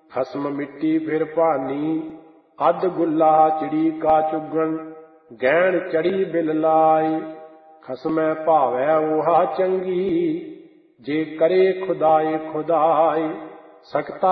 ਖਸਮ ਮਿੱਟੀ ਫਿਰ ਭਾਨੀ, ਅੱਧ ਗੁੱਲਾ ਚਿੜੀ ਕਾ ਚੁਗਣ, ਗਹਿਣ ਚੜੀ ਬਿਲ ਲਾਈ। ਖਸਮੈ ਭਾਵੈ ਓਹਾ ਚੰਗੀ, ਜੇ ਕਰੇ ਖੁਦਾਏ ਖੁਦਾਈ। ਸਕਤਾ